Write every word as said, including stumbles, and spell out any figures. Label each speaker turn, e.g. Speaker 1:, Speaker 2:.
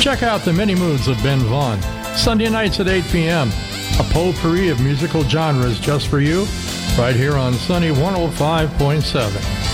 Speaker 1: Check out the many moods of Ben Vaughn. Sunday nights at eight p.m. A potpourri of musical genres just for you, right here on Sunny one oh five point seven.